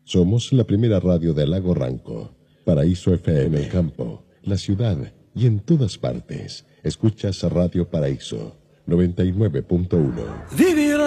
Somos la primera radio del Lago Ranco. Paraíso FM en el campo, la ciudad y en todas partes. Escuchas Radio Paraíso 99.1.